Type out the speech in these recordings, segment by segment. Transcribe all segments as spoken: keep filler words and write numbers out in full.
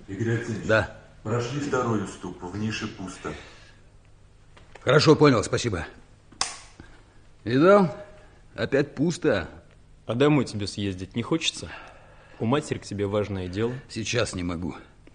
Игорь Алексеевич. Да. Прошли второй уступ, в нише пусто. Хорошо, понял, спасибо. Видал? Опять пусто. А домой тебе съездить не хочется? У матери к тебе важное дело. Сейчас не могу.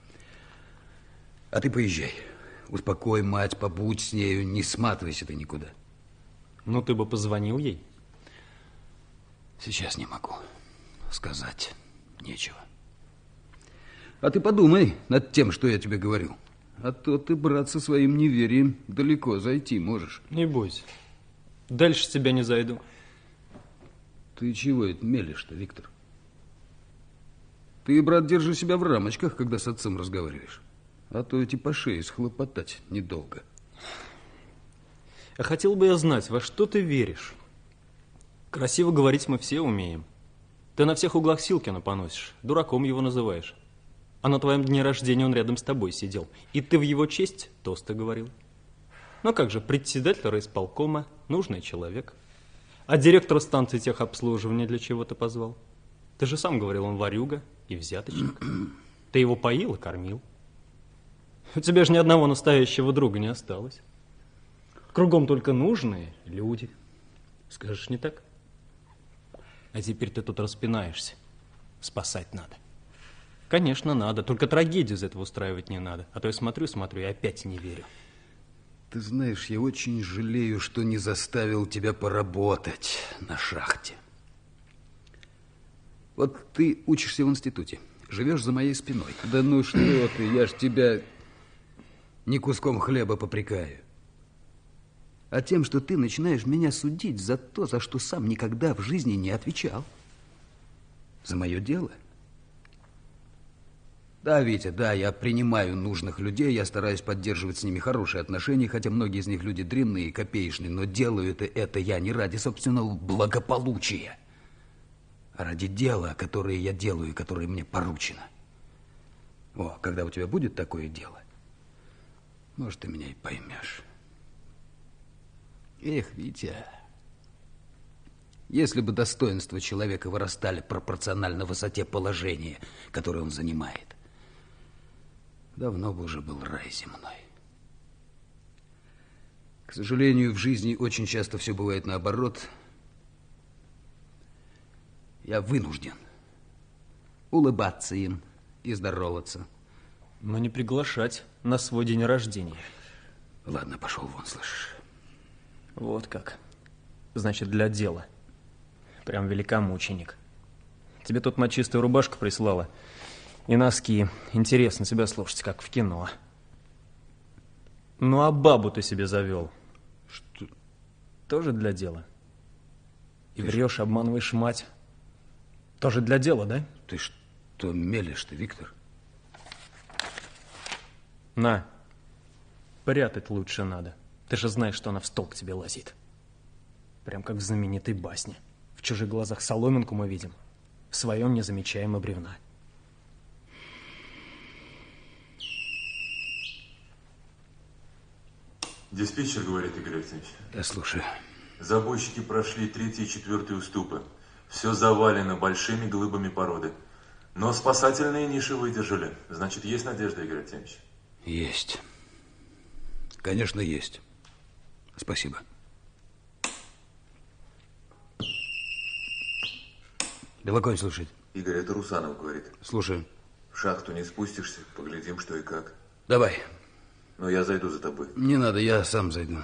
А ты поезжай. Успокой мать, побудь с нею, не сматывайся ты никуда. Ну, ты бы позвонил ей. Сейчас не могу. Сказать нечего. А ты подумай над тем, что я тебе говорю. А то ты, брат, со своим неверием далеко зайти можешь. Не бойся. Дальше тебя не зайду. Ты чего это мелешь-то, Виктор? Ты, брат, держи себя в рамочках, когда с отцом разговариваешь. А то эти по шее схлопотать недолго. А хотел бы я знать, во что ты веришь. Красиво говорить мы все умеем. Ты на всех углах Силкина поносишь, дураком его называешь. А на твоем дне рождения он рядом с тобой сидел. И ты в его честь тосты говорил. Ну как же, председатель райисполкома, нужный человек. А директора станции техобслуживания для чего ты позвал? Ты же сам говорил, он ворюга и взяточник. Ты его поил и кормил. У тебя же ни одного настоящего друга не осталось. Кругом только нужные люди. Скажешь, не так? А теперь ты тут распинаешься. Спасать надо. Конечно, надо. Только трагедию из этого устраивать не надо. А то я смотрю, смотрю и опять не верю. Ты знаешь, я очень жалею, что не заставил тебя поработать на шахте. Вот ты учишься в институте, живешь за моей спиной. Да ну что ты, я ж тебя не куском хлеба попрекаю, а тем, что ты начинаешь меня судить за то, за что сам никогда в жизни не отвечал. За мое дело. Да, Витя, да, я принимаю нужных людей, я стараюсь поддерживать с ними хорошие отношения, хотя многие из них люди дрянные и копеечные, но делаю это, это я не ради собственного благополучия, а ради дела, которое я делаю и которое мне поручено. О, когда у тебя будет такое дело, может, ты меня и поймешь. Эх, Витя, если бы достоинства человека вырастали пропорционально высоте положения, которое он занимает, давно бы уже был рай земной. К сожалению, в жизни очень часто все бывает наоборот. Я вынужден улыбаться им и здороваться. Но не приглашать на свой день рождения. Ладно, пошел вон, слышишь. Вот как. Значит, для дела. Прям великомученик. Тебе тут мать чистую рубашку прислала. И носки. Интересно тебя слушать, как в кино. Ну, а бабу ты себе завел. Что? Тоже для дела. И врешь, обманываешь мать. Тоже для дела, да? Ты что мелешь-то, Виктор? На. Прятать лучше надо. Ты же знаешь, что она в стол к тебе лазит. Прям как в знаменитой басне. В чужих глазах соломинку мы видим. В своем не замечаем и бревна. Диспетчер говорит, Игорь Алексеевич. Я слушаю. Забойщики прошли третий и четвертый уступы. Все завалено большими глыбами породы. Но спасательные ниши выдержали. Значит, есть надежда, Игорь Алексеевич? Есть. Конечно, есть. Спасибо. Белоконь слушает. Игорь, это Русанов говорит. Слушаю. В шахту не спустишься, поглядим, что и как. Давай. Но я зайду за тобой. Не надо, я сам зайду.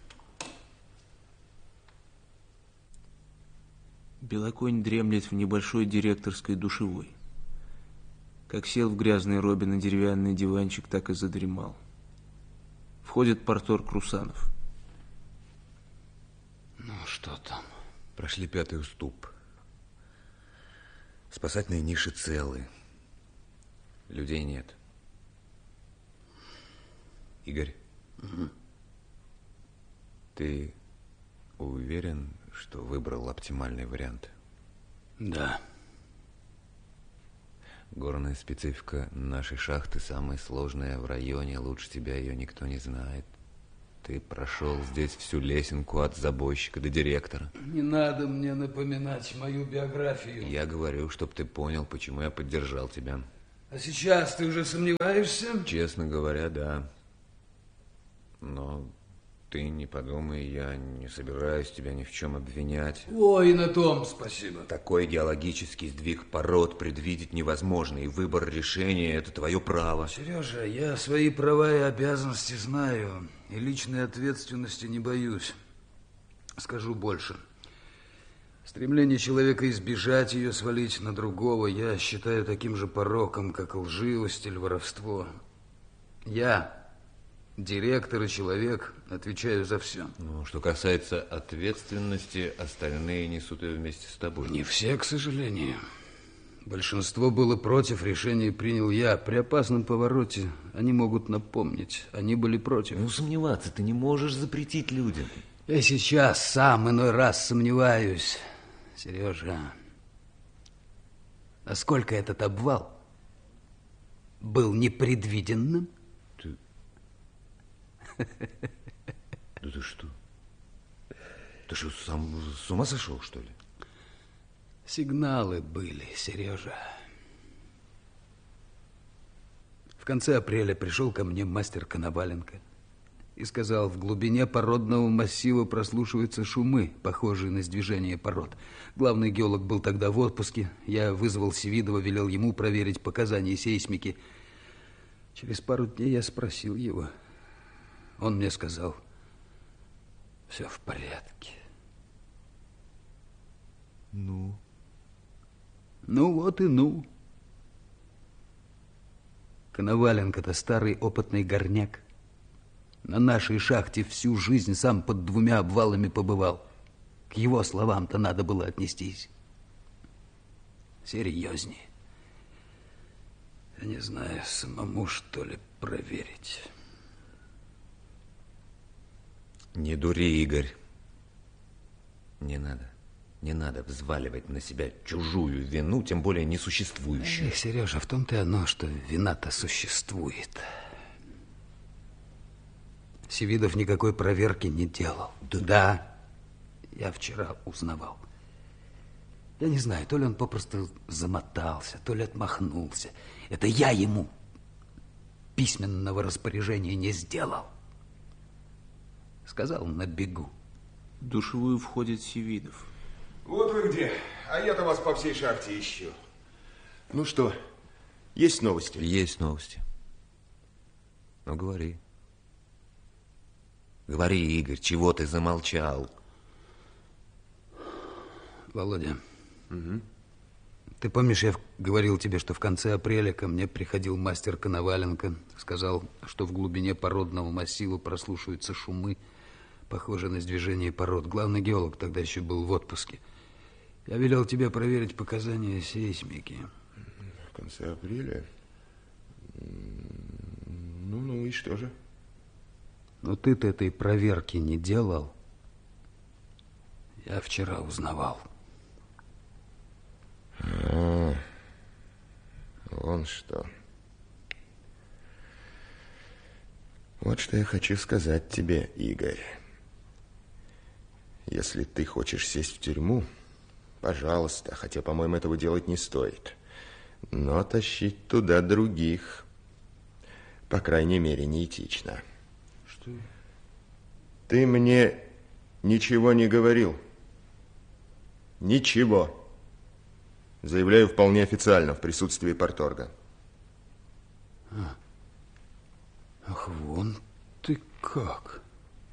Белоконь дремлет в небольшой директорской душевой. Как сел в грязной робе на деревянный диванчик, так и задремал. Входит парторг Русанов. Ну, что там? Прошли пятый уступ. Спасательные ниши целы. Людей нет. Игорь, угу. Ты уверен, что выбрал оптимальный вариант? Да. Горная специфика нашей шахты самая сложная в районе. Лучше тебя ее никто не знает. Ты прошел здесь всю лесенку от забойщика до директора. Не надо мне напоминать мою биографию. Я говорю, чтобы ты понял, почему я поддержал тебя. А сейчас ты уже сомневаешься? Честно говоря, да. Но ты не подумай, я не собираюсь тебя ни в чем обвинять. Ой, на том спасибо. Такой геологический сдвиг пород предвидеть невозможно, и выбор решения – это твое право. Сережа, я свои права и обязанности знаю, и личной ответственности не боюсь. Скажу больше. Стремление человека избежать ее, свалить на другого, я считаю таким же пороком, как лживость или воровство. Я... Директор и человек, отвечаю за все. Ну, что касается ответственности, остальные несут ее вместе с тобой. Не все, к сожалению. Большинство было против, решение принял я. При опасном повороте они могут напомнить. Они были против. Ну, сомневаться ты не можешь запретить людям. Я сейчас сам иной раз сомневаюсь. Сережа, насколько этот обвал был непредвиденным? Да ты что? Ты что, сам с ума сошел, что ли? Сигналы были, Сережа. В конце апреля пришел ко мне мастер Коноваленко и сказал, в глубине породного массива прослушиваются шумы, похожие на сдвижение пород. Главный геолог был тогда в отпуске. Я вызвал Севидова, велел ему проверить показания сейсмики. Через пару дней я спросил его. Он мне сказал, все в порядке. Ну? Ну вот и ну. Коноваленко-то старый опытный горняк. На нашей шахте всю жизнь сам под двумя обвалами побывал. К его словам-то надо было отнестись серьезнее. Я не знаю, самому что ли проверить. Не дури, Игорь. Не надо. Не надо взваливать на себя чужую вину, тем более несуществующую. Эх, Сережа, в том-то и оно, что вина-то существует. Севидов никакой проверки не делал. Да. Да, я вчера узнавал. Я не знаю, то ли он попросту замотался, то ли отмахнулся. Это я ему письменного распоряжения не сделал. Сказал на бегу. В душевую входит Севидов. Вот вы где. А я-то вас по всей шахте ищу. Ну что, есть новости? Есть новости. Ну, говори. Говори, Игорь, чего ты замолчал? Володя, угу. Ты помнишь, я говорил тебе, что в конце апреля ко мне приходил мастер Коноваленко, сказал, что в глубине породного массива прослушиваются шумы, похожие на сдвижение пород. Главный геолог тогда еще был в отпуске. Я велел тебе проверить показания сейсмики. В конце апреля? Ну-ну, и что же? Но ты-то этой проверки не делал. Я вчера узнавал. А, вон что. Вот что я хочу сказать тебе, Игорь. Если ты хочешь сесть в тюрьму, пожалуйста, хотя, по-моему, этого делать не стоит. Но тащить туда других, по крайней мере, неэтично. Что? Ты мне ничего не говорил. Ничего. Заявляю вполне официально в присутствии парторга. А. Ах, вон ты как.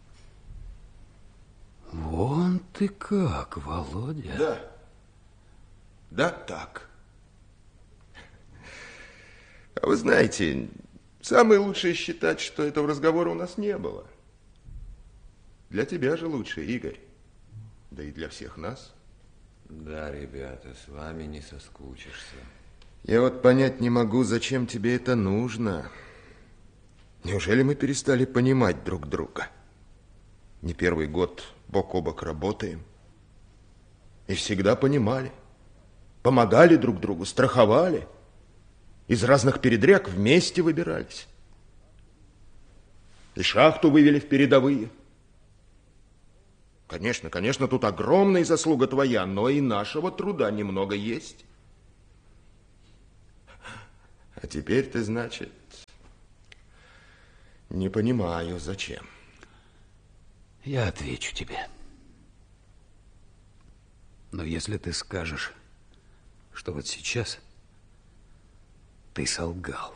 Вон ты как, Володя. Да. Да, так. А вы знаете, самое лучшее считать, что этого разговора у нас не было. Для тебя же лучше, Игорь. Да и для всех нас. Да, ребята, с вами не соскучишься. Я вот понять не могу, зачем тебе это нужно. Неужели мы перестали понимать друг друга? Не первый год бок о бок работаем. И всегда понимали. Помогали друг другу, страховали. Из разных передряг вместе выбирались. И шахту вывели в передовые. Конечно, конечно, тут огромная заслуга твоя, но и нашего труда немного есть. А теперь ты, значит, не понимаю, зачем. Я отвечу тебе. Но если ты скажешь, что вот сейчас ты солгал.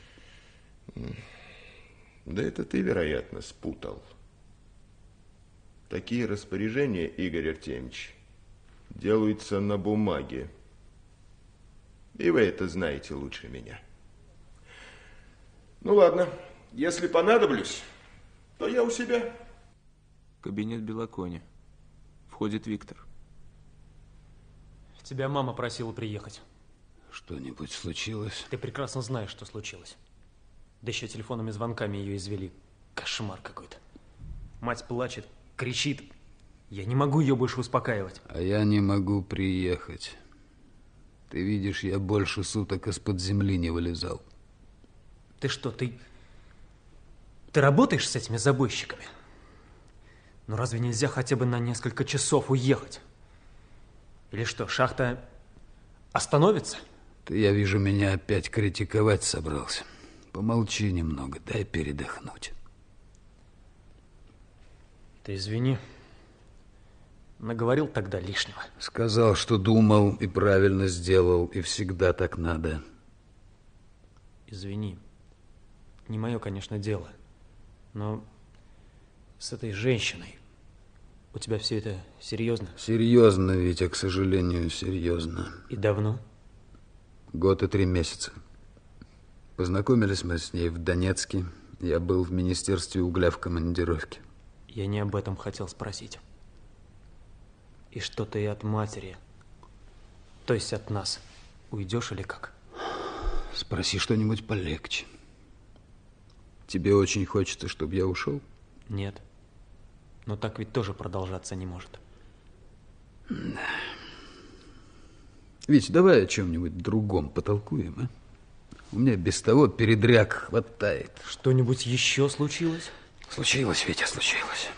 Да это ты, вероятно, спутал. Такие распоряжения, Игорь Артемьевич, делаются на бумаге. И вы это знаете лучше меня. Ну ладно, если понадоблюсь, то я у себя. Кабинет Белоконя. Входит Виктор. Тебя мама просила приехать. Что-нибудь случилось? Ты прекрасно знаешь, что случилось. Да еще телефонными звонками ее извели. Кошмар какой-то. Мать плачет, кричит. Я не могу ее больше успокаивать. А я не могу приехать. Ты видишь, я больше суток из-под земли не вылезал. Ты что, ты... Ты работаешь с этими забойщиками? Ну разве нельзя хотя бы на несколько часов уехать? Или что, шахта остановится? Ты, я вижу, меня опять критиковать собрался. Помолчи немного, дай передохнуть. Ты извини. Наговорил тогда лишнего. Сказал, что думал и правильно сделал, и всегда так надо. Извини. Не мое, конечно, дело. Но с этой женщиной у тебя все это серьезно? Серьезно, Витя, к сожалению, серьезно. И давно? Год и три месяца. Познакомились мы с ней в Донецке. Я был в Министерстве угля в командировке. Я не об этом хотел спросить. И что ты от матери, то есть от нас, уйдешь или как? Спроси что-нибудь полегче. Тебе очень хочется, чтобы я ушел? Нет. Но так ведь тоже продолжаться не может. Да. Вить, давай о чем-нибудь другом потолкуем, а? У меня без того передряг хватает. Что-нибудь еще случилось? Случилось, Витя, случилось.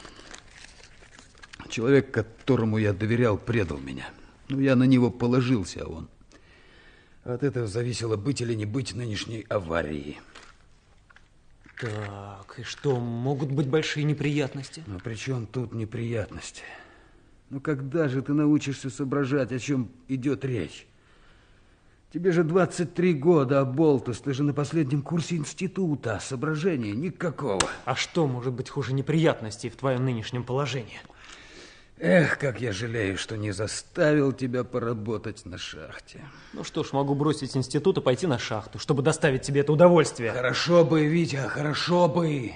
Человек, которому я доверял, предал меня. Ну, я на него положился, а он... От этого зависело, быть или не быть нынешней аварии. Так, и что, могут быть большие неприятности? Ну, при чем тут неприятности? Ну, когда же ты научишься соображать, о чем идет речь? Тебе же двадцать три года, Аболтус, ты же на последнем курсе института, соображения никакого. А что может быть хуже неприятностей в твоем нынешнем положении? Эх, как я жалею, что не заставил тебя поработать на шахте. Ну что ж, могу бросить институт и пойти на шахту, чтобы доставить тебе это удовольствие. Хорошо бы, Витя, хорошо бы.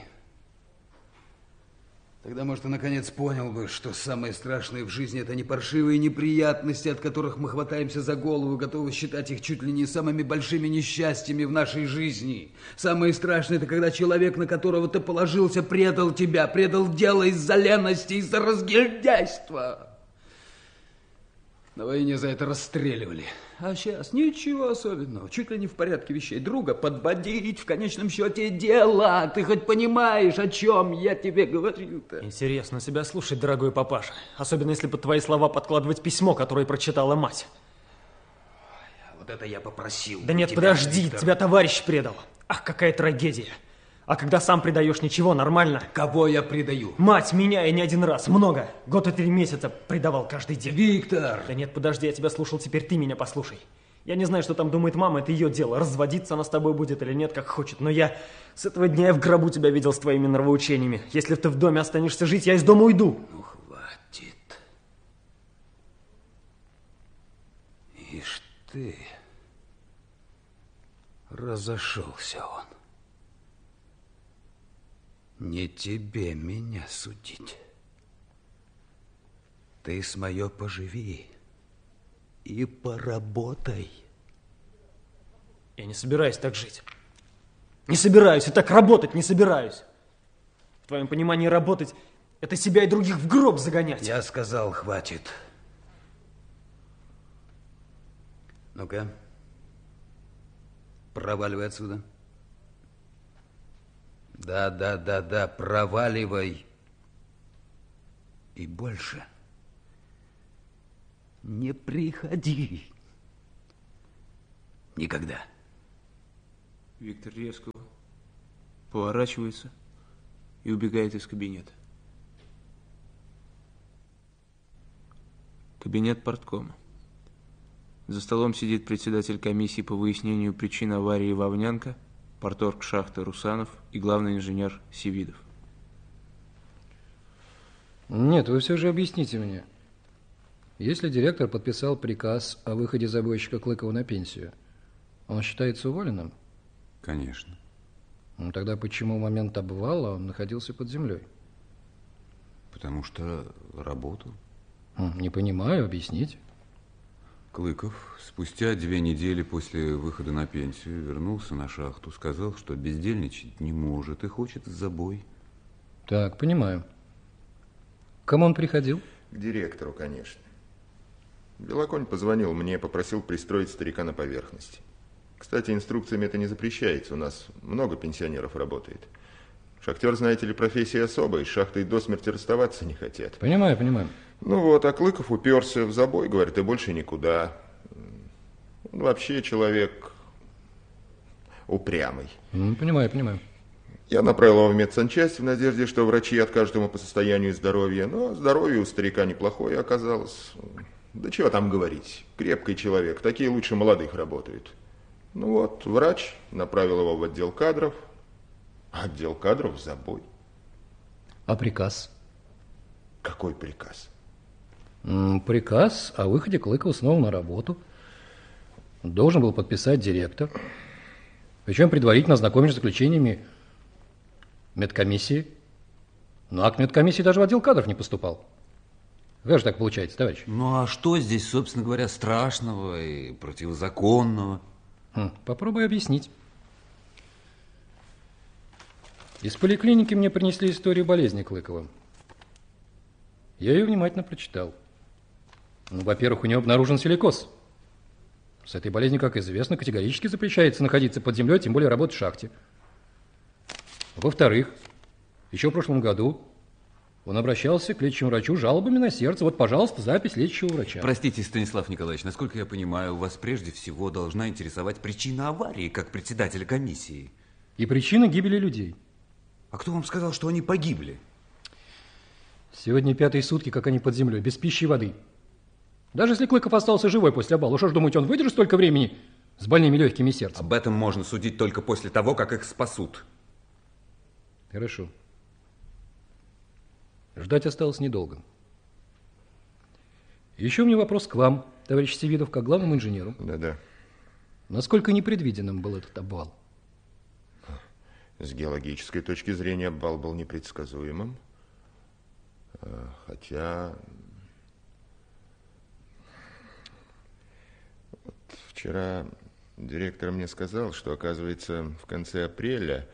Тогда, может, ты наконец понял бы, что самое страшное в жизни — это не паршивые неприятности, от которых мы хватаемся за голову, готовы считать их чуть ли не самыми большими несчастьями в нашей жизни. Самое страшное — это когда человек, на которого ты положился, предал тебя, предал дело из-за лености, из-за разгильдяйства. На войне за это расстреливали. А сейчас ничего особенного, чуть ли не в порядке вещей. Друга подбодрить, в конечном счете, дело. Ты хоть понимаешь, о чем я тебе говорю-то? Интересно себя слушать, дорогой папаша. Особенно, если под твои слова подкладывать письмо, которое прочитала мать. Вот это я попросил. Да нет, тебя, подожди, Виктор. тебя товарищ предал. Ах, какая трагедия. А когда сам предаешь, ничего, нормально. Кого я предаю? Мать меня и не один раз, много. Год и три месяца предавал каждый день. Виктор! Да нет, подожди, я тебя слушал, теперь ты меня послушай. Я не знаю, что там думает мама, это ее дело. Разводиться она с тобой будет или нет, как хочет. Но я с этого дня я в гробу тебя видел с твоими нравоучениями. Если ты в доме останешься жить, я из дома уйду. Ну, хватит. Ишь ты. Разошелся он. Не тебе меня судить. Ты с мое поживи и поработай. Я не собираюсь так жить. Не собираюсь, и так работать не собираюсь. В твоем понимании работать — это себя и других в гроб загонять. Я сказал, хватит. Ну-ка, проваливай отсюда. Да, да, да, да, проваливай. И больше не приходи. Никогда. Виктор резко поворачивается и убегает из кабинета. Кабинет парткома. За столом сидит председатель комиссии по выяснению причин аварии Вовнянко, парторг шахты Русанов и главный инженер Севидов. Нет, вы все же объясните мне. Если директор подписал приказ о выходе забойщика Клыкова на пенсию, он считается уволенным? Конечно. Ну, тогда почему в момент обвала он находился под землей? Потому что работал. Не понимаю, объясните. Клыков спустя две недели после выхода на пенсию вернулся на шахту, сказал, что бездельничать не может и хочет забой. Так, понимаю. К кому он приходил? К директору, конечно. Белоконь позвонил мне, попросил пристроить старика на поверхности. Кстати, инструкциями это не запрещается, у нас много пенсионеров работает. Шахтер, знаете ли, профессия особая, с шахтой до смерти расставаться не хотят. Понимаю, понимаю. Ну вот, а Клыков уперся в забой, говорит, и больше никуда. Он вообще человек упрямый. Mm, понимаю, понимаю. Я направил его в медсанчасть в надежде, что врачи откажут ему по состоянию здоровья. Но здоровье у старика неплохое оказалось. Да чего там говорить, крепкий человек, такие лучше молодых работают. Ну вот, врач направил его в отдел кадров, а отдел кадров в забой. А приказ? Какой приказ? М, приказ о выходе Клыкова снова на работу. Должен был подписать директор. Причем предварительно ознакомившись с заключениями медкомиссии. Но акт медкомиссии даже в отдел кадров не поступал. Как же так получается, товарищ? Ну а что здесь, собственно говоря, страшного и противозаконного? Хм, попробуй объяснить. Из поликлиники мне принесли историю болезни Клыкова. Я ее внимательно прочитал. Ну, во-первых, у него обнаружен силикоз. С этой болезнью, как известно, категорически запрещается находиться под землей, тем более работать в шахте. Во-вторых, еще в прошлом году он обращался к лечащему врачу с жалобами на сердце. Вот, пожалуйста, запись лечащего врача. Простите, Станислав Николаевич, насколько я понимаю, вас прежде всего должна интересовать причина аварии, как председателя комиссии. И причина гибели людей. А кто вам сказал, что они погибли? Сегодня пятые сутки, как они под землей, без пищи и воды. Даже если Клыков остался живой после обвала, что ж, думаете, он выдержит столько времени с больными легкими и сердцем? Об этом можно судить только после того, как их спасут. Хорошо. Ждать осталось недолго. Еще у меня вопрос к вам, товарищ Севидов, как главному инженеру. Да-да. Насколько непредвиденным был этот обвал? С геологической точки зрения обвал был непредсказуемым. Хотя... Вот вчера директор мне сказал, что, оказывается, в конце апреля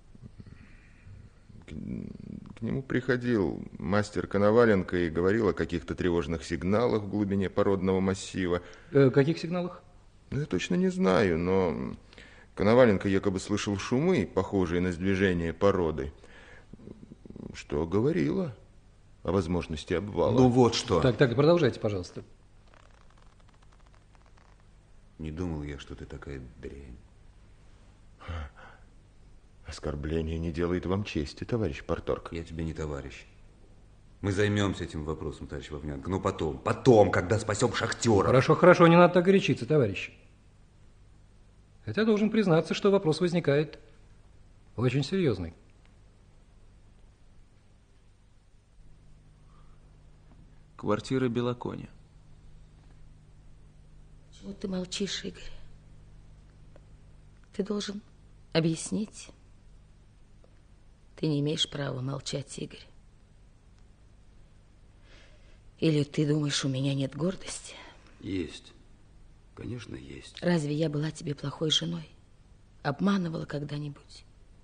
к, к нему приходил мастер Коноваленко и говорил о каких-то тревожных сигналах в глубине породного массива. Э, каких сигналах? Ну, я точно не знаю, но Коноваленко якобы слышал шумы, похожие на сдвижение породы, что говорило о возможности обвала. Ну вот что. Так, так, продолжайте, пожалуйста. Не думал я, что ты такая дрянь. Оскорбление не делает вам чести, товарищ парторг. Я тебе не товарищ. Мы займемся этим вопросом, товарищ Вовнянко. Но потом, потом, когда спасем шахтера. Хорошо, хорошо, не надо так горячиться, товарищи. Хотя должен признаться, что вопрос возникает очень серьезный. Квартира Белоконя. Чего ты молчишь, Игорь? Ты должен объяснить. Ты не имеешь права молчать, Игорь. Или ты думаешь, у меня нет гордости? Есть. Конечно, есть. Разве я была тебе плохой женой? Обманывала когда-нибудь?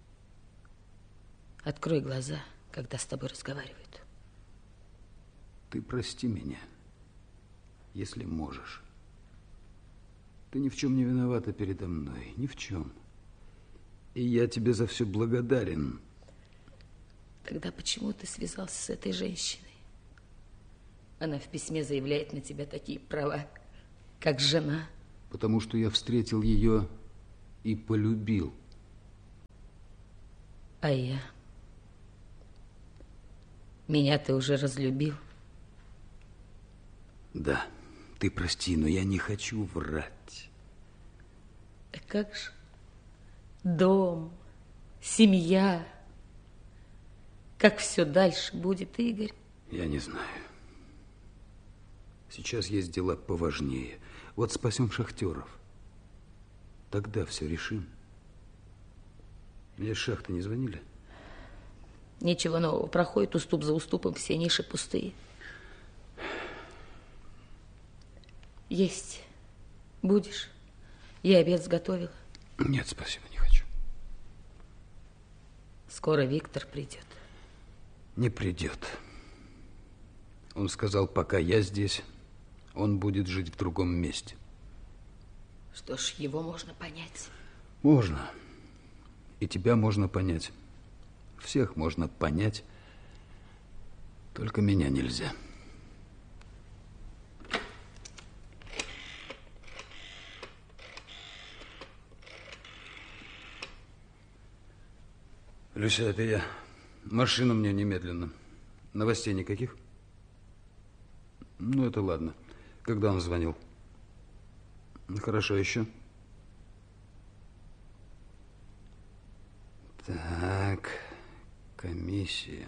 Открой глаза, когда с тобой разговаривают. Ты прости меня, если можешь. Ты ни в чем не виновата передо мной, ни в чем. И я тебе за все благодарен. Тогда почему ты связался с этой женщиной? Она в письме заявляет на тебя такие права, как жена. Потому что я встретил ее и полюбил. А я? Меня ты уже разлюбил? Да, ты прости, но я не хочу врать. А как же? Дом, семья. Как все дальше будет, Игорь? Я не знаю. Сейчас есть дела поважнее. Вот спасем шахтеров. Тогда все решим. Мне с шахты не звонили? Ничего нового. Проходит уступ за уступом, все ниши пустые. Есть. Будешь? Я обед сготовила. Нет, спасибо, не хочу. Скоро Виктор придет. Не придет. Он сказал, пока я здесь, он будет жить в другом месте. Что ж, его можно понять. Можно. И тебя можно понять. Всех можно понять. Только меня нельзя. Люся, это я. Машину мне немедленно. Новостей никаких? Ну, это ладно. Когда он звонил? Хорошо, еще. Так, комиссия.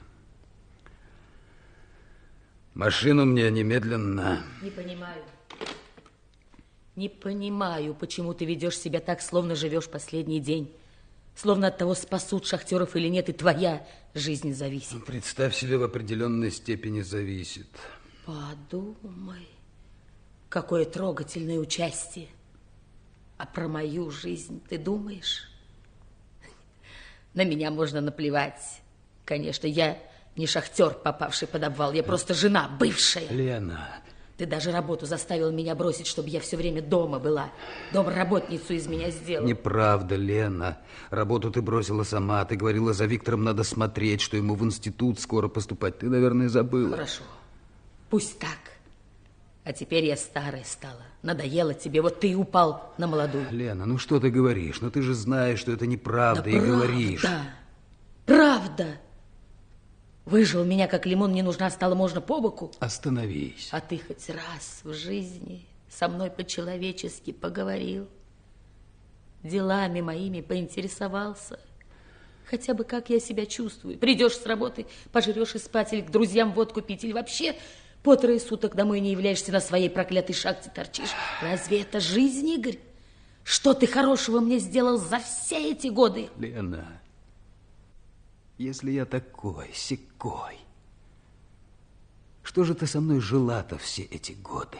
Машину мне немедленно. Не понимаю. Не понимаю, почему ты ведешь себя так, словно живешь последний день. Словно от того, спасут шахтеров или нет, и твоя жизнь зависит. Представь себе, в определенной степени зависит. Подумай, какое трогательное участие. А про мою жизнь ты думаешь? На меня можно наплевать. Конечно, я не шахтер, попавший под обвал. Я просто жена, бывшая. Лена. Ты даже работу заставил меня бросить, чтобы я все время дома была. Домработницу из меня сделал. Неправда, Лена. Работу ты бросила сама. Ты говорила, за Виктором надо смотреть, что ему в институт скоро поступать. Ты, наверное, забыла. Хорошо. Пусть так. А теперь я старая стала. Надоело тебе. Вот ты и упал на молодую. Лена, ну что ты говоришь? Ну ты же знаешь, что это неправда, да и правда. говоришь. Правда. Правда. Выжил меня, как лимон, не нужна стала, можно по боку. Остановись. А ты хоть раз в жизни со мной по-человечески поговорил, делами моими поинтересовался. Хотя бы как я себя чувствую. Придешь с работы, пожрешь и спать, или к друзьям водку пить, или вообще по трое суток домой не являешься, на своей проклятой шахте торчишь. Разве это жизнь, Игорь? Что ты хорошего мне сделал за все эти годы? Лена, если я такой, сякой, что же ты со мной жила-то все эти годы?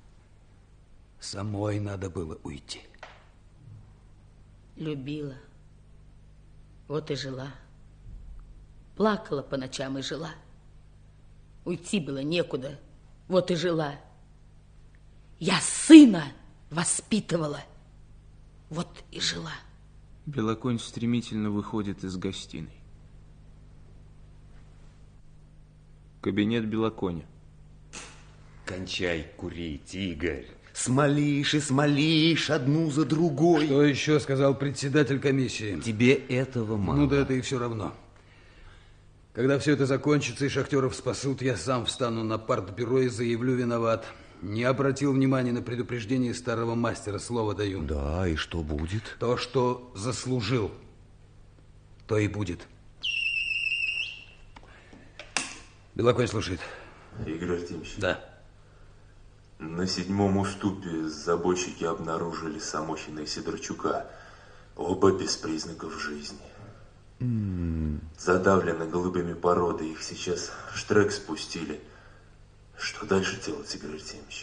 Самой надо было уйти. Любила. Вот и жила. Плакала по ночам и жила. Уйти было некуда. Вот и жила. Я сына воспитывала. Вот и жила. Белоконь стремительно выходит из гостиной. Кабинет Белоконя. Кончай курить, Игорь. Смолишь и смолишь одну за другой. Что еще сказал председатель комиссии? Тебе этого мало. Ну да это и все равно. Когда все это закончится и шахтеров спасут, я сам встану на партбюро и заявлю виноват. Не обратил внимания на предупреждение старого мастера, слово даю. Да, и что будет? То, что заслужил, то и будет. Белоконь слушает. Игорь Артемьевич. Да. На седьмом уступе забойщики обнаружили Самохина и Сидорчука. Оба без признаков жизни. Mm. Задавлены голубыми породы. Их сейчас в штрек спустили. Что дальше делать, Игорь Артемьевич?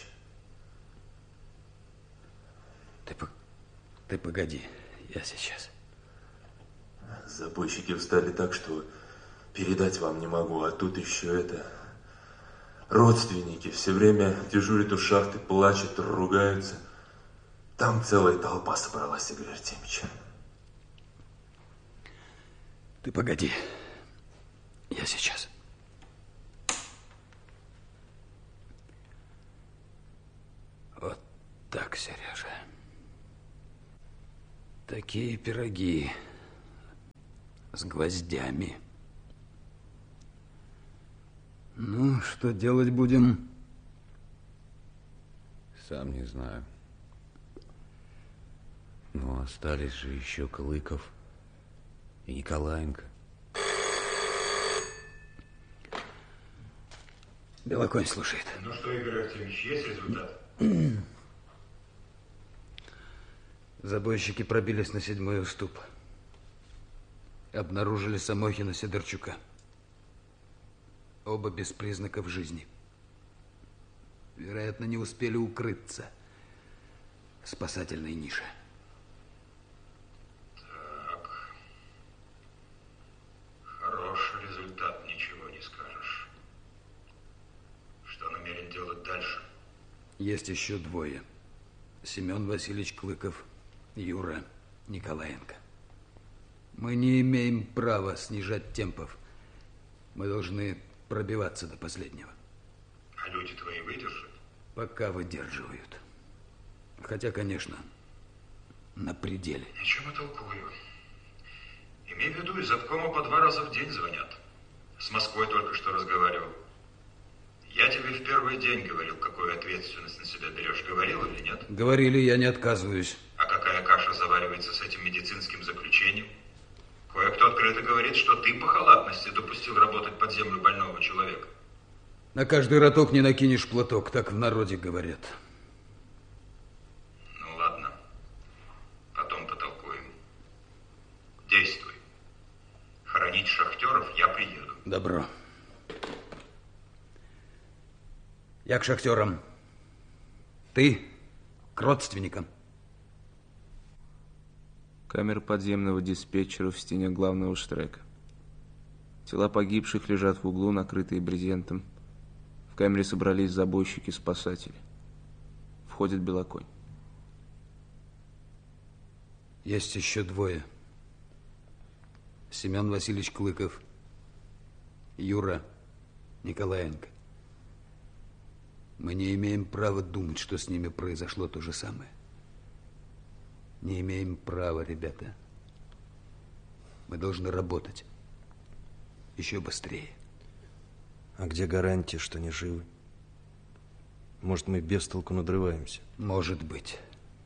Ты, ты погоди, я сейчас. Забойщики встали так, что передать вам не могу. А тут еще это... Родственники все время дежурят у шахты, плачут, ругаются. Там целая толпа собралась, Игорь Артемьевич. Ты погоди. Я сейчас. Вот так, Сережа. Такие пироги с гвоздями. Ну, что делать будем? Сам не знаю. Но остались же еще Клыков и Николаенко. Белоконь слушает. Ну что, Игорь Артемьевич, есть результат? Забойщики пробились на седьмой уступ. Обнаружили Самохина, Сидорчука. Оба без признаков жизни. Вероятно, не успели укрыться в спасательной нише. Так. Хороший результат, ничего не скажешь. Что намерен делать дальше? Есть еще двое. Семен Васильевич Клыков, Юра Николаенко. Мы не имеем права снижать темпов. Мы должны пробиваться до последнего. А люди твои выдержат? Пока выдерживают. Хотя, конечно, на пределе. Ничего толкую. Имей в виду, из обкома по два раза в день звонят. С Москвой только что разговаривал. Я тебе в первый день говорил, какую ответственность на себя берешь. Говорил или нет? Говорили, я не отказываюсь. А какая каша заваривается с этим медицинским заключением? Кое-кто открыто говорит, что ты по халатности допустил работать под землю больного человека. На каждый роток не накинешь платок, так в народе говорят. Ну ладно, потом потолкуем. Действуй. Хоронить шахтеров я приеду. Добро. Я к шахтерам. Ты к родственникам. Камера подземного диспетчера в стене главного штрека. Тела погибших лежат в углу, накрытые брезентом. В камере собрались забойщики-спасатели. Входит Белоконь. Есть еще двое. Семен Васильевич Клыков, Юра Николаенко. Мы не имеем права думать, что с ними произошло то же самое. Не имеем права, ребята. Мы должны работать еще быстрее. А где гарантия, что не живы? Может, мы без толку надрываемся? Может быть.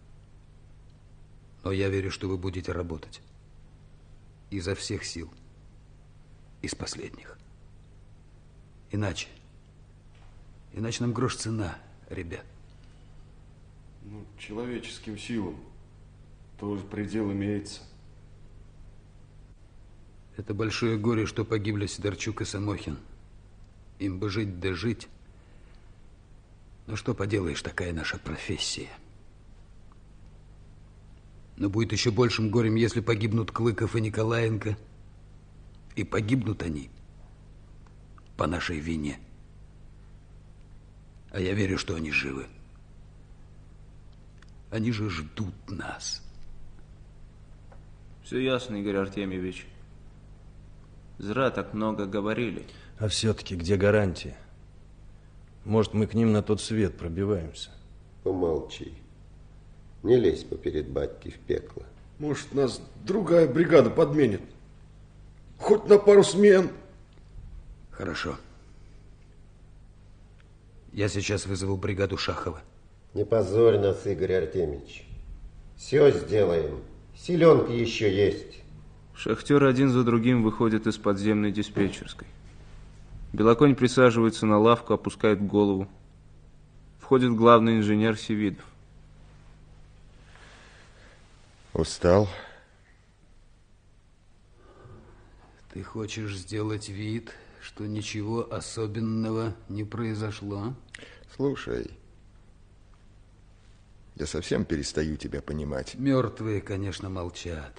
Но я верю, что вы будете работать. Изо всех сил. Из последних. Иначе. Иначе нам грош цена, ребят. Ну, человеческим силам тоже предел имеется. Это большое горе, что погибли Сидорчук и Самохин. Им бы жить да жить. Но что поделаешь, такая наша профессия. Но будет еще большим горем, если погибнут Клыков и Николаенко. И погибнут они по нашей вине. А я верю, что они живы. Они же ждут нас. Все ясно, Игорь Артемьевич. Зря так много говорили. А все-таки где гарантия? Может, мы к ним на тот свет пробиваемся? Помолчи. Не лезь поперед батьки в пекло. Может, нас другая бригада подменит. Хоть на пару смен. Хорошо. Я сейчас вызову бригаду Шахова. Не позорь нас, Игорь Артемьевич. Все сделаем. Селенки еще есть. Шахтеры один за другим выходят из подземной диспетчерской. Белоконь присаживается на лавку, опускает голову. Входит главный инженер Севидов. Устал? Ты хочешь сделать вид, что ничего особенного не произошло? Слушай, я совсем перестаю тебя понимать. Мертвые, конечно, молчат.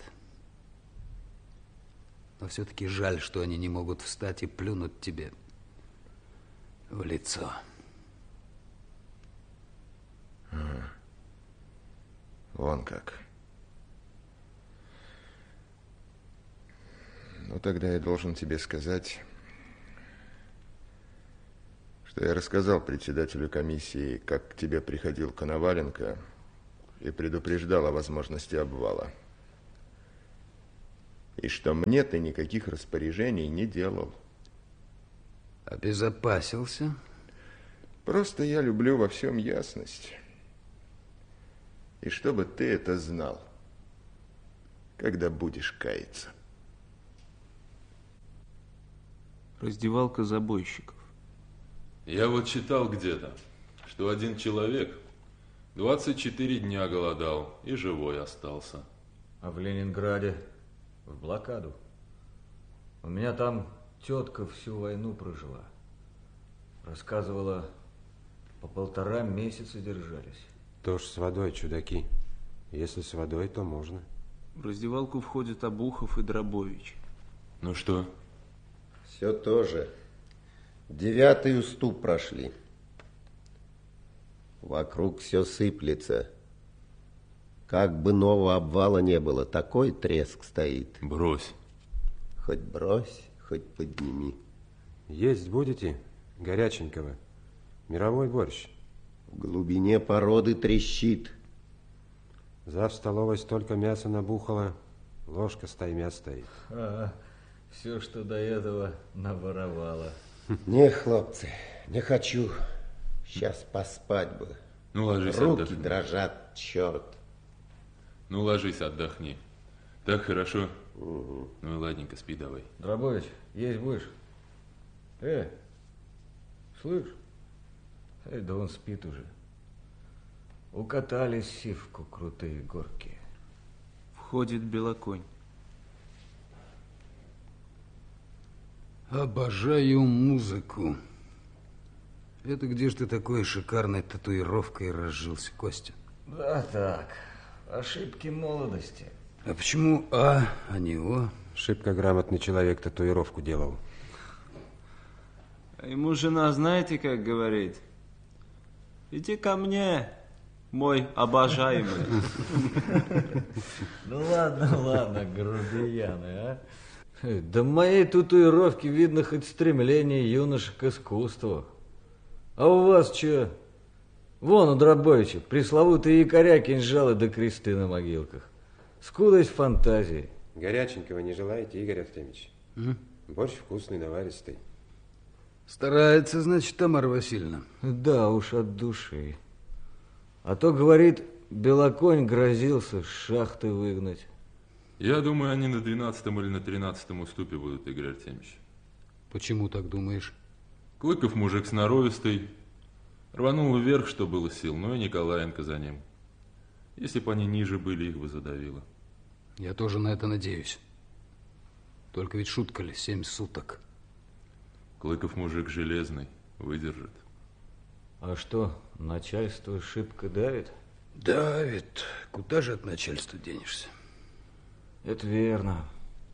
Но все-таки жаль, что они не могут встать и плюнуть тебе в лицо. Ага. Вон как. Ну, тогда я должен тебе сказать, что я рассказал председателю комиссии, как к тебе приходил Коноваленко и предупреждал о возможности обвала. И что мне ты никаких распоряжений не делал. Обезопасился? Просто я люблю во всем ясность. И чтобы ты это знал, когда будешь каяться. Раздевалка забойщиков. Я вот читал где-то, что один человек двадцать четыре дня голодал и живой остался. А в Ленинграде в блокаду. У меня там тетка всю войну прожила. Рассказывала, по полтора месяца держались. Тоже с водой, чудаки. Если с водой, то можно. В раздевалку входят Обухов и Дробович. Ну что? Все то же. Девятый уступ прошли. Вокруг все сыплется. Как бы нового обвала не было, такой треск стоит. Брось. Хоть брось, хоть подними. Есть будете? Горяченького. Мировой борщ. В глубине породы трещит. За в столовой столько мяса набухало, ложка стаймя стоит. А, все, что до этого наворовала. Не, хлопцы, не хочу. Сейчас поспать бы. Ну, ложись, руки отдохни. дрожат, черт. Ну, ложись, отдохни. Так хорошо? Угу. Ну и ладненько, спи давай. Дробович, есть будешь? Э, слышь? Эй, да он спит уже. Укатали сивку крутые горки. Входит Белоконь. Обожаю музыку. Это где ж ты такой шикарной татуировкой разжился, Костя? Да так, ошибки молодости. А почему А, а не О? Шибко грамотный человек татуировку делал. А ему жена, знаете, как говорит? Иди ко мне, мой обожаемый. Ну ладно, ладно, грубияны, а. Да моей татуировки видно хоть стремление юношек к искусству. А у вас что? Вон у Дробовича пресловутые якоря, кинжалы да кресты на могилках. Скудость фантазии. Горяченького не желаете, Игорь Артемьевич? М? Борщ вкусный, наваристый. Старается, значит, Тамара Васильевна. Да уж, от души. А то, говорит, Белоконь грозился с шахты выгнать. Я думаю, они на двенадцатом или на тринадцатом уступе будут, Игорь Артемьевич. Почему так думаешь? Клыков мужик сноровистый. Рванул вверх, что было сил, но и Николаенко за ним. Если бы они ниже были, их бы задавило. Я тоже на это надеюсь. Только ведь шутка ли, семь суток. Клыков мужик железный, выдержит. А что, начальство шибко давит? Давит. Куда же от начальства денешься? Это верно.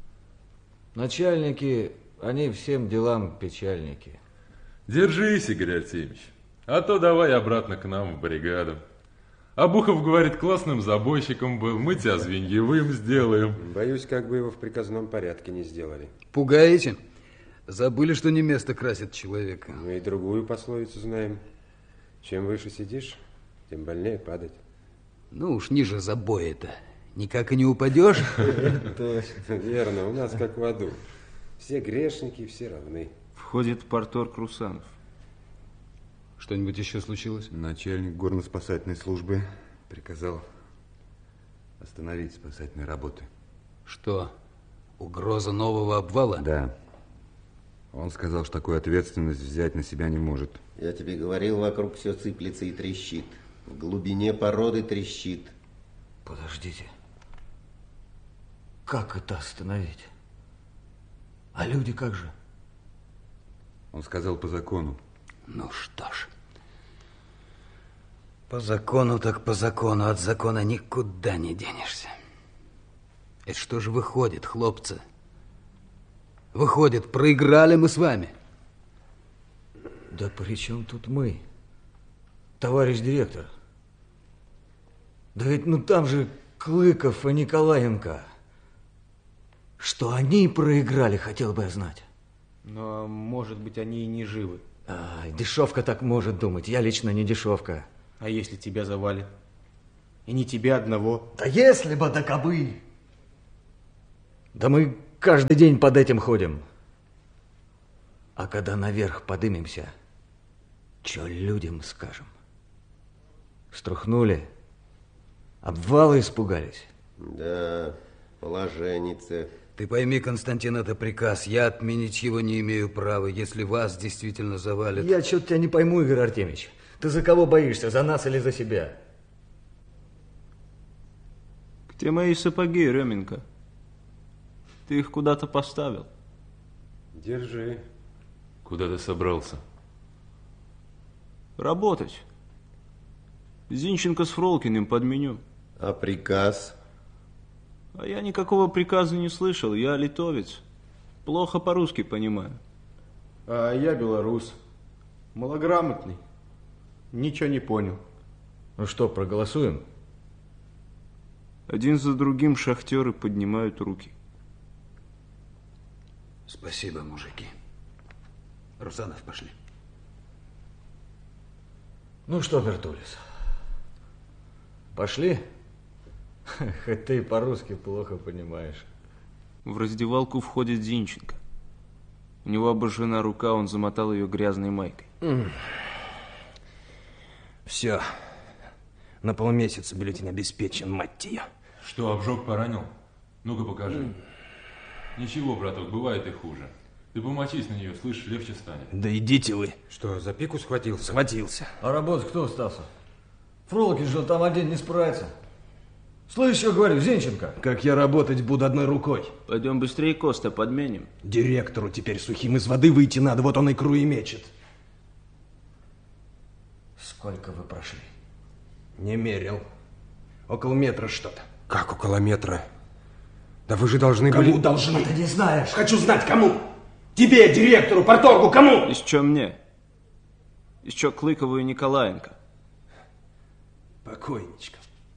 Начальники, они всем делам печальники. Держись, Игорь Артемьевич. А то давай обратно к нам в бригаду. Обухов, говорит, классным забойщиком был. Мы тебя звеньевым сделаем. Боюсь, как бы его в приказном порядке не сделали. Пугаете? Забыли, что не место красит человека. Мы и другую пословицу знаем. Чем выше сидишь, тем больнее падать. Ну уж ниже забоя-то. Никак и не упадешь. Точно. Верно, у нас как в аду. Все грешники, все равны. Входит порторг Русанов. Что-нибудь еще случилось? Начальник горно-спасательной службы приказал остановить спасательные работы. Что, угроза нового обвала? Да. Он сказал, что такую ответственность взять на себя не может. Я тебе говорил, вокруг все сыплется и трещит. В глубине породы трещит. Подождите. Как это остановить? А люди как же? Он сказал по закону. Ну что ж. По закону так по закону. От закона никуда не денешься. Это что же выходит, хлопцы? Выходит, проиграли мы с вами. Да при чем тут мы, товарищ директор? Да ведь ну там же Клыков и Николаенко. Что они проиграли, хотел бы я знать. Но, может быть, они и не живы. А, дешевка так может думать. Я лично не дешевка. А если тебя завалит? И не тебя одного? Да если бы, да кабы. Да мы каждый день под этим ходим. А когда наверх подымемся, что людям скажем? Струхнули? Обвалы испугались? Да, положенница. Ты пойми, Константин, это приказ. Я отменить его не имею права, если вас действительно завалят. Я что-то тебя не пойму, Игорь Артемьевич. Ты за кого боишься, за нас или за себя? Где мои сапоги, Ременко? Ты их куда-то поставил? Держи. Куда ты собрался? Работать. Зинченко с Фролкиным подменю. А приказ? А я никакого приказа не слышал. Я литовец. Плохо по-русски понимаю. А я белорус. Малограмотный. Ничего не понял. Ну что, проголосуем? Один за другим шахтеры поднимают руки. Спасибо, мужики. Русанов, пошли. Ну что, Бертулис, пошли? Хоть ты и по-русски плохо понимаешь. В раздевалку входит Зинченко. У него обожжена рука, он замотал ее грязной майкой. Mm. Все. На полмесяца бюллетень обеспечен, мать ее. Что, обжег, поранил? Ну-ка покажи. Mm. Ничего, браток, бывает и хуже. Ты помочись на нее, слышишь, легче станет. Да идите вы. Что, за пику схватился? Схватился. А работать кто остался? Фролкин же там один не справится. Слышь, что говорю, Зинченко? Как я работать буду одной рукой? Пойдем быстрее Коста подменим. Директору теперь сухим из воды выйти надо, вот он икру и мечет. Сколько вы прошли? Не мерил. Около метра что-то. Как около метра? Да вы же должны кому были... Кому должны? А ты не знаешь. Хочу знать, кому. Тебе, директору, парторгу, кому? Еще мне. Еще Клыкову и Николаенко. Покойничка.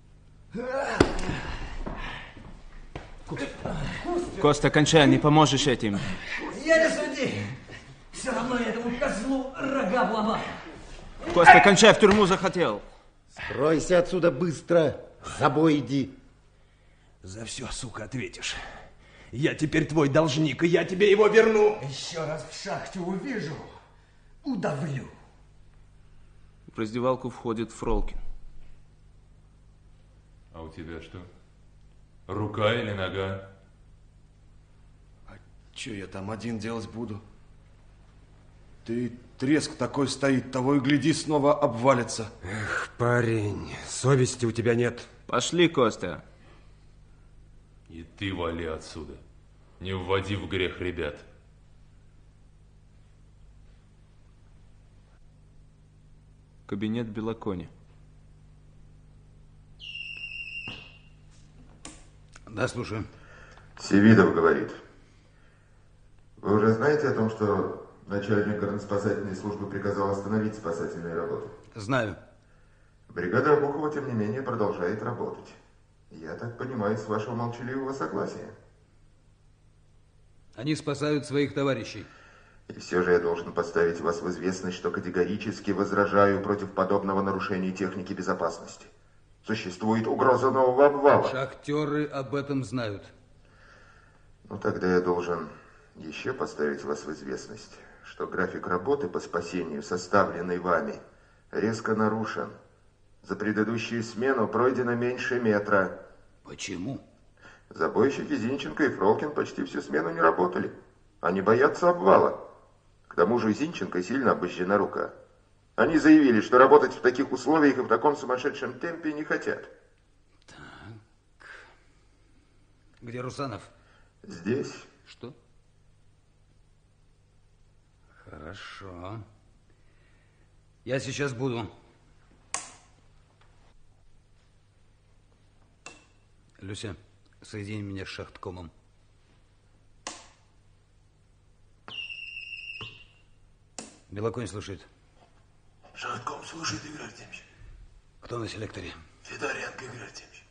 Коста, кончай, не поможешь этим. Я не суди. Все равно я этому козлу рога обломаю. Коста, кончай, в тюрьму захотел. Стройся отсюда быстро. За бой иди. За все, сука, ответишь. Я теперь твой должник, и я тебе его верну. Еще раз в шахте увижу, удавлю. В раздевалку входит Фролкин. А у тебя что? Рука или нога? А что я там один делать буду? Ты треск такой стоит, того и гляди, снова обвалится. Эх, парень, совести у тебя нет. Пошли, Костя. И ты вали отсюда. Не вводи в грех ребят. Кабинет Белокони. Да, слушаю. Севидов говорит. Вы уже знаете о том, что начальник горноспасательной службы приказал остановить спасательные работы? Знаю. Бригада Обухова, тем не менее, продолжает работать. Я так понимаю, с вашего молчаливого согласия. Они спасают своих товарищей. И все же я должен поставить вас в известность, что категорически возражаю против подобного нарушения техники безопасности. Существует угроза нового обвала. Шахтеры об этом знают. Ну, тогда я должен еще поставить вас в известность, что график работы по спасению, составленный вами, резко нарушен. За предыдущую смену пройдено меньше метра. Почему? Забойщики Зинченко и Фролкин почти всю смену не работали. Они боятся обвала. К тому же у Зинченко сильно обожжена рука. Они заявили, что работать в таких условиях и в таком сумасшедшем темпе не хотят. Так. Где Русанов? Здесь. Что? Хорошо. Я сейчас буду. Люся, соедини меня с шахткомом. Белоконь слушает. Шахтком слушает, Игорь Артемьевич. Кто на селекторе? Федоренко, Игорь Артемьевич.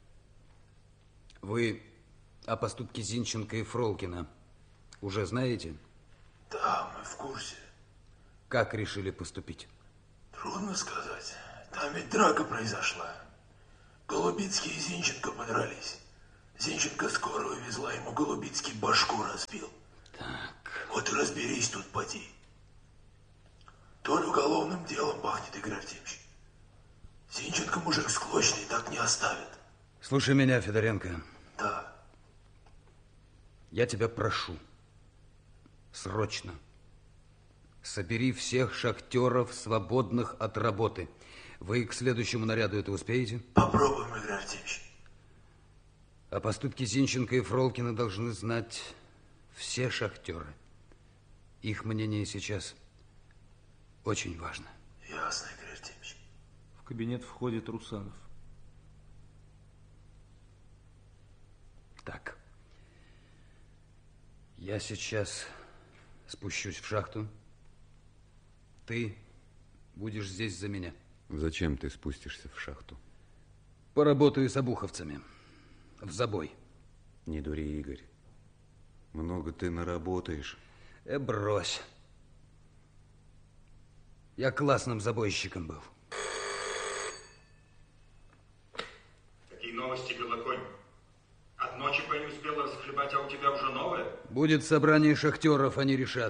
Вы о поступке Зинченко и Фролкина уже знаете? Да, мы в курсе. Как решили поступить? Трудно сказать. Там ведь драка произошла. Голубицкий и Зинченко подрались. Зинченко скоро увезла, ему Голубицкий башку разбил. Так. Вот и разберись тут, поди. То ли уголовным делом пахнет, Игорь Артемьевич. Зинченко мужик склочный, так не оставит. Слушай меня, Федоренко. Да. Я тебя прошу. Срочно. Собери всех шахтеров, свободных от работы. Вы к следующему наряду это успеете? Попробуем, Игорь Артемьевич. О поступке Зинченко и Фролкина должны знать все шахтеры. Их мнение сейчас очень важно. Ясно, Игорь Артемьевич. В кабинет входит Русанов. Так. Я сейчас спущусь в шахту. Ты будешь здесь за меня. Зачем ты спустишься в шахту? Поработаю с обуховцами. В забой. Не дури, Игорь. Много ты наработаешь. Э, брось. Я классным забойщиком был. Какие новости, Белоконь? От ночи по не успела расхлебать, а у тебя уже новое? Будет собрание шахтеров, они решат.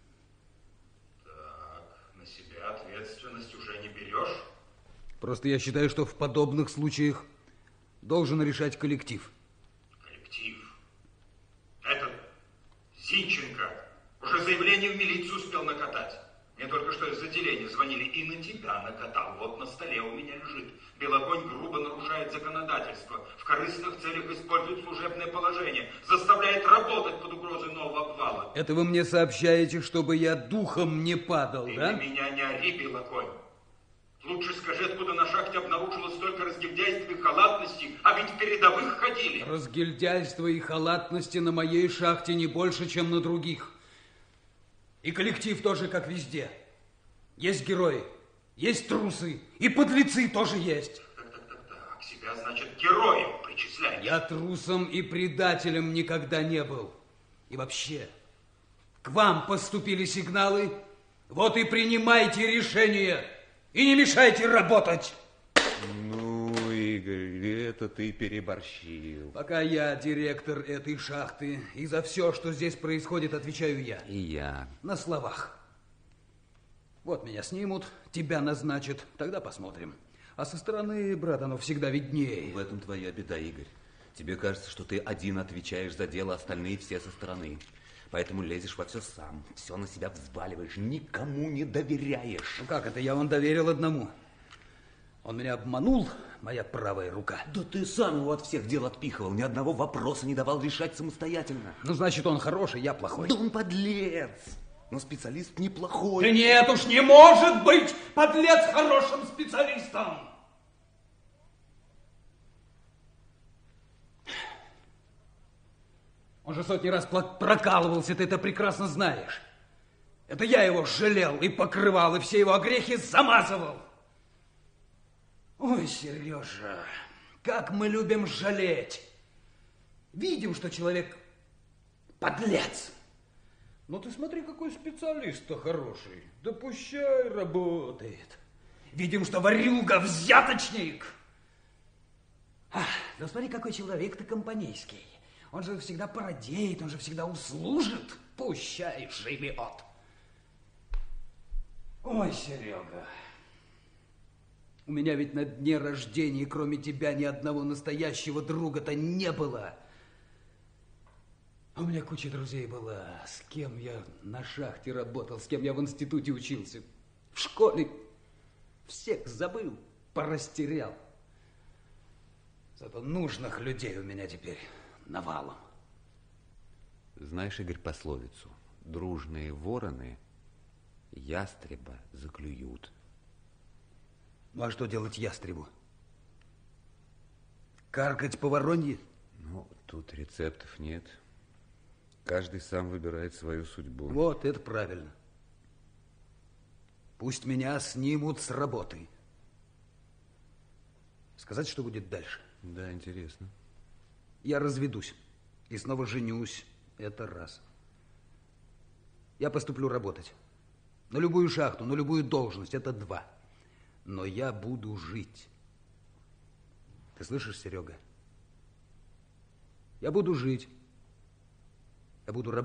Так, на себя ответственность уже не берешь? Просто я считаю, что в подобных случаях должен решать коллектив. Коллектив? Этот Зинченко уже заявление в милицию успел накатать. Мне только что из отделения звонили, и на тебя накатал. Вот на столе у меня лежит. Белоконь грубо нарушает законодательство, в корыстных целях использует служебное положение, заставляет работать под угрозой нового обвала. Это вы мне сообщаете, чтобы я духом не падал, Ты да? на меня не ори, Белоконь. Лучше скажи, откуда на шахте обнаружилось столько разгильдяйства и халатности, а ведь в передовых ходили. Разгильдяйства и халатности на моей шахте не больше, чем на других. И коллектив тоже, как везде. Есть герои, есть трусы, и подлецы тоже есть. Так, так, так, так. Себя, значит, героем причисляешь. Я трусом и предателем никогда не был. И вообще, к вам поступили сигналы, вот и принимайте решение. И не мешайте работать. Ну, Игорь, это ты переборщил. Пока я директор этой шахты, и за все, что здесь происходит, отвечаю я. И я. На словах. Вот меня снимут, тебя назначат, тогда посмотрим. А со стороны, брат, оно всегда виднее. В этом твоя беда, Игорь. Тебе кажется, что ты один отвечаешь за дело, остальные все со стороны. Поэтому лезешь во все сам, все на себя взваливаешь, никому не доверяешь. Ну как это, я вам доверил одному. Он меня обманул, моя правая рука. Да ты сам его от всех дел отпихивал, ни одного вопроса не давал решать самостоятельно. Ну, значит, он хороший, я плохой. Да он подлец, но специалист неплохой. Да нет уж, не может быть подлец хорошим специалистом. Он же сотни раз прокалывался, ты это прекрасно знаешь. Это я его жалел и покрывал, и все его огрехи замазывал. Ой, Сережа, как мы любим жалеть. Видим, что человек подлец. Ну ты смотри, какой специалист-то хороший. Да пущай работает. Видим, что ворюга, взяточник. А, да смотри, какой человек-то компанейский. Он же всегда породеет, он же всегда услужит. Пущай живет. Ой, Серега, у меня ведь на дне рождения, кроме тебя, ни одного настоящего друга-то не было. У меня куча друзей была, с кем я на шахте работал, с кем я в институте учился. В школе всех забыл, порастерял. Зато нужных людей у меня теперь навалом. Знаешь, Игорь, пословицу? Дружные вороны ястреба заклюют. Ну, а что делать ястребу? Каркать по воронье? Ну, тут рецептов нет. Каждый сам выбирает свою судьбу. Вот, это правильно. Пусть меня снимут с работы. Сказать, что будет дальше? Да, интересно. Я разведусь и снова женюсь. Это раз. Я поступлю работать. На любую шахту, на любую должность. Это два. Но я буду жить. Ты слышишь, Серега? Я буду жить. Я буду работать.